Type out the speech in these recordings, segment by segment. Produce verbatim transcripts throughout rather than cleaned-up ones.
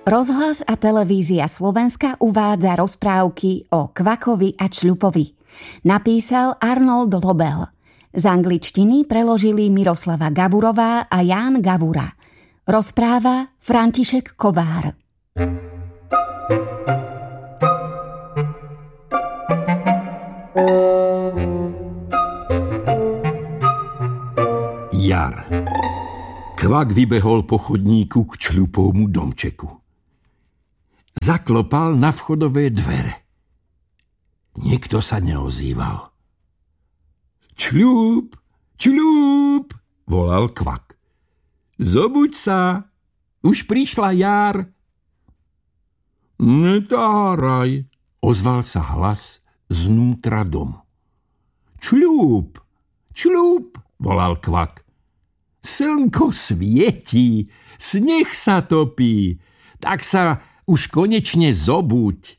Rozhlas a televízia Slovenska uvádza rozprávky o Kvakovi a Čľupovi. Napísal Arnold Lobel. Z angličtiny preložili Miroslava Gavurová a Ján Gavura. Rozpráva František Kovár. Jar. Kvak vybehol po chodníku k Čľupovmu domčeku. Zaklopal na vchodové dvere. Nikto sa neozýval. Čľup, Čľup, volal Kvak. Zobuď sa, už prišla jar. Netáraj, ozval sa hlas znútra domu. Čľup, Čľup, volal Kvak. Slnko svietí, sneh sa topí, tak sa už konečne zobuď.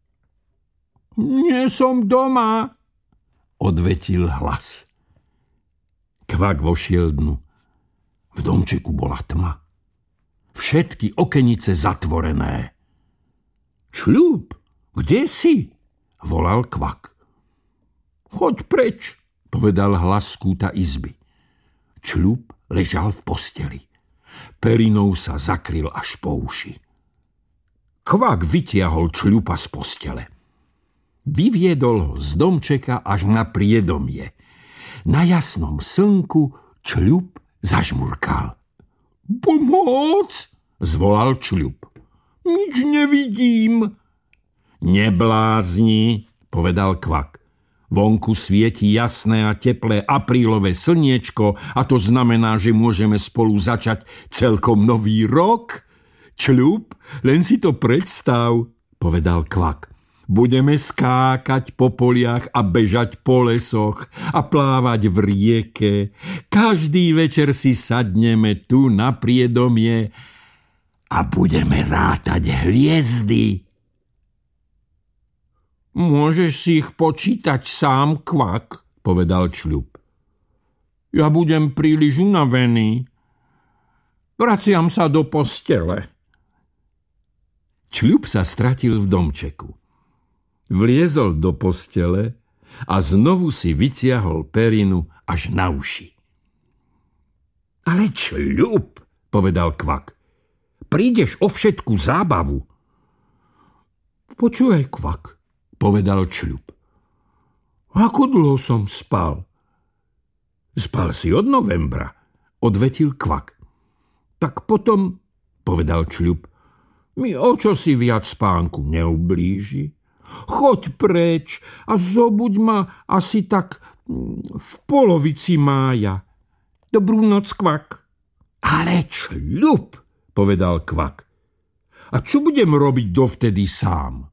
Nie som doma, odvetil hlas. Kvak vošiel dnu. V domčeku bola tma. Všetky okenice zatvorené. Čľup, kde si? Volal Kvak. Choď preč, povedal hlas z kúta izby. Čľup ležal v posteli. Perinou sa zakryl až po uši. Kvak vytiahol Čľupa z postele. Vyviedol ho z domčeka až na priedomie. Na jasnom slnku Čľup zažmurkal. Pomoc! Zvolal Čľup. Nič nevidím. Neblázni, povedal Kvak. Vonku svieti jasné a teplé aprílové slniečko a to znamená, že môžeme spolu začať celkom nový rok. Čľup, len si to predstav, povedal Kvak. Budeme skákať po poliach a bežať po lesoch a plávať v rieke. Každý večer si sadneme tu na priedomie a budeme rátať hviezdy. Môžeš si ich počítať sám, Kvak, povedal Čľup. Ja budem príliš unavený. Vraciam sa do postele. Čľup sa stratil v domčeku. Vliezol do postele a znovu si vytiahol perinu až na uši. Ale Čľup, povedal Kvak, prídeš o všetku zábavu. Počúvaj, Kvak, povedal Čľup. Ako dlho som spal? Spal si od novembra, odvetil Kvak. Tak potom, povedal Čľup, mi o čo si viac spánku neublíži. Choď preč a zobuď ma asi tak v polovici mája. Dobrú noc, Kvak. Ale Čľup, povedal Kvak. A čo budem robiť dovtedy sám?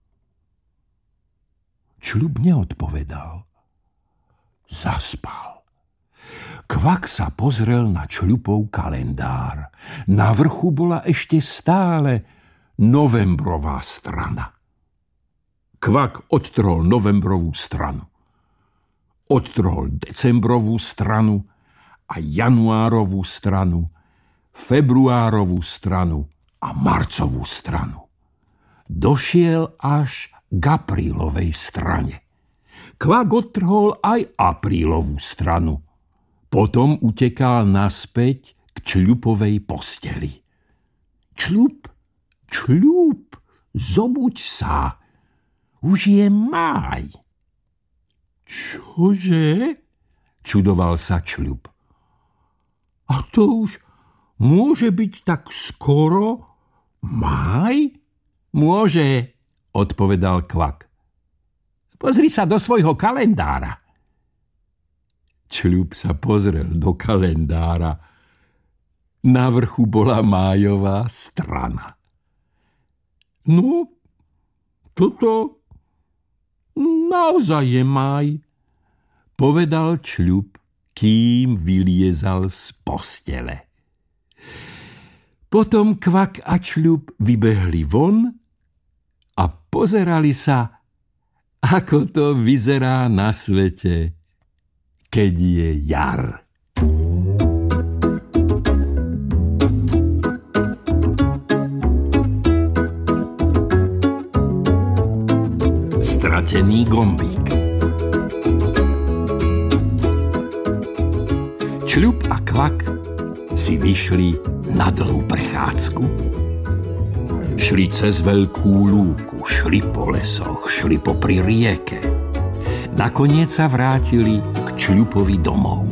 Čľup neodpovedal. Zaspal. Kvak sa pozrel na Čľupov kalendár. Na vrchu bola ešte stále novembrová strana. Kvak odtrhol novembrovú stranu. Odtrhol decembrovú stranu a januárovú stranu, februárovú stranu a marcovú stranu. Došiel až k aprílovej strane. Kvak odtrhol aj aprílovú stranu. Potom utekal naspäť k Čľupovej posteli. Čľup, Čľup, zobuď sa. Už je máj. Čože? Čudoval sa Čľup. A to už môže byť tak skoro? Máj? Môže, odpovedal Kvak. Pozri sa do svojho kalendára. Čľup sa pozrel do kalendára. Na vrchu bola májová strana. No, toto naozaj je máj, povedal Čľup, kým vyliezal z postele. Potom Kvak a Čľup vybehli von a pozerali sa, ako to vyzerá na svete, keď je jar. zlatený gombík. Čľup a Kvak si vyšli na dlhú prechádzku. Šli cez veľkú lúku, šli po lesoch, šli popri rieke. Nakoniec sa vrátili k Čľupovi domov.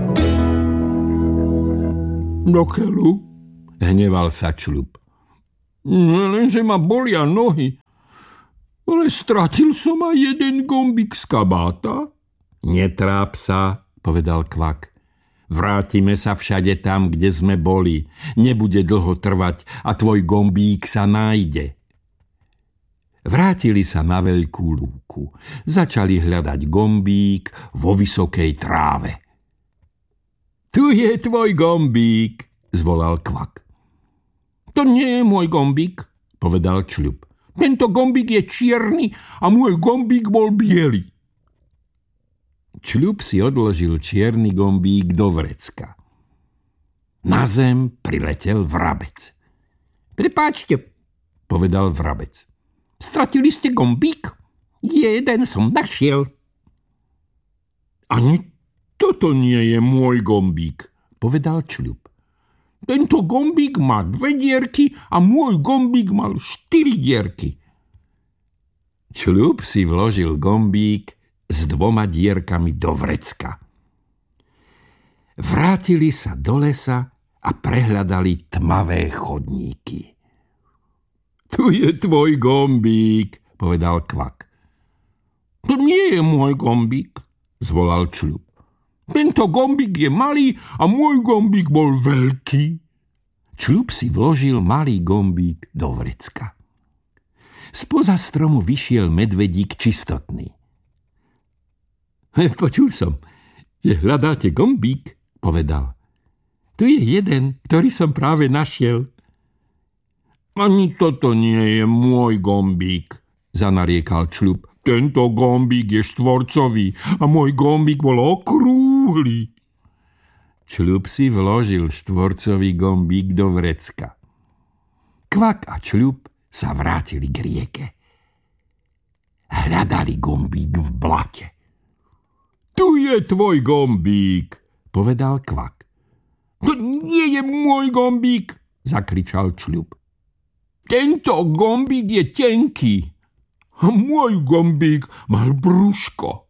Dokeľu, hneval sa Čľup. Lenže ma bolia nohy, ale stratil som aj jeden gombík z kabáta. Netráp sa, povedal Kvak. Vrátime sa všade tam, kde sme boli. Nebude dlho trvať a tvoj gombík sa nájde. Vrátili sa na veľkú lúku. Začali hľadať gombík vo vysokej tráve. Tu je tvoj gombík, zvolal Kvak. To nie je môj gombík, povedal Čľup. Tento gombík je čierny a môj gombík bol biely. Čľup si odložil čierny gombík do vrecka. Na zem priletel vrabec. Prepáčte, povedal vrabec. Stratili ste gombík? Jeden som našiel. Ani toto nie je môj gombík, povedal Čľup. Tento gombík má dve dierky a môj gombík mal štyri dierky. Čľup si vložil gombík s dvoma dierkami do vrecka. Vrátili sa do lesa a prehľadali tmavé chodníky. Tu je tvoj gombík, povedal Kvak. To nie je môj gombík, zvolal Čľup. Tento gombík je malý a môj gombík bol veľký. Čľup si vložil malý gombík do vrecka. Spoza stromu vyšiel medvedík čistotný. Počul som, že hľadáte gombík, povedal. Tu je jeden, ktorý som práve našiel. Ani toto nie je môj gombík, zanariekal Čľup. Tento gombík je štvorcový a môj gombík bol okrúhly. Čľup si vložil štvorcový gombík do vrecka. Kvak a Čľup sa vrátili k rieke. Hľadali gombík v blate. Tu je tvoj gombík, povedal Kvak. To nie je môj gombík, zakričal Čľup. Tento gombík je tenký a môj gombík mal brúško.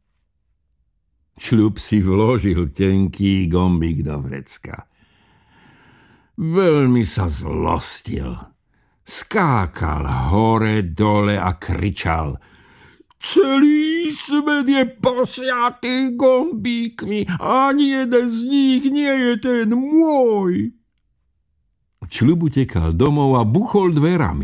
Čľup si vložil tenký gombík do vrecka. Veľmi sa zlostil. Skákal hore, dole a kričal. Celý svet je posiatý gombíkmi, ani jeden z nich nie je ten môj. Čľup utekal domov a buchol dverami.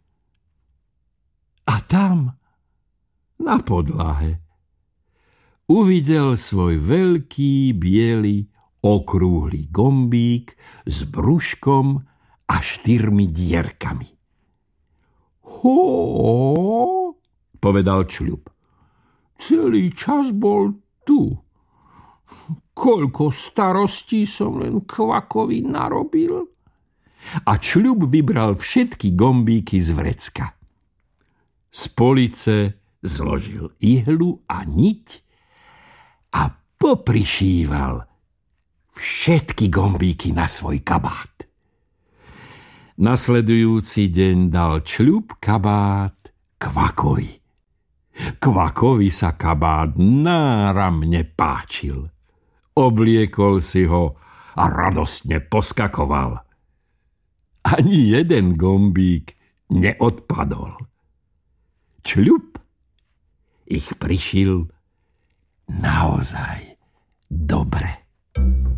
A tam, na podlahe, uvidel svoj veľký, biely, okrúhly gombík s brúškom a štyrmi dierkami. Hó, povedal Čľup. Celý čas bol tu. Koľko starostí som len Kvakovi narobil. A Čľup vybral všetky gombíky z vrecka. Z police zložil ihlu a niť a poprišíval všetky gombíky na svoj kabát. Nasledujúci deň dal Čľup kabát Kvakovi. Kvakovi sa kabát náramne páčil. Obliekol si ho a radostne poskakoval. Ani jeden gombík neodpadol. Čľup ich prišil naozaj dobre.